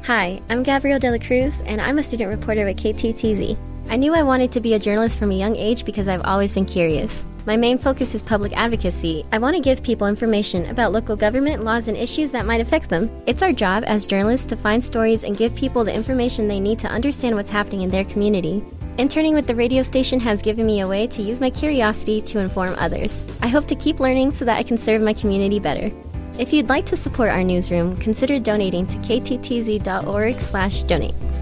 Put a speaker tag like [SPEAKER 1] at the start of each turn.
[SPEAKER 1] Hi, I'm Gabrielle De La Cruz, and I'm a student reporter at KTTZ. I knew I wanted to be a journalist from a young age because I've always been curious. My main focus is public advocacy. I want to give people information about local government, laws, and issues that might affect them. It's our job as journalists to find stories and give people the information they need to understand what's happening in their community. Interning with the radio station has given me a way to use my curiosity to inform others. I hope to keep learning so that I can serve my community better. If you'd like to support our newsroom, consider donating to kttz.org/donate.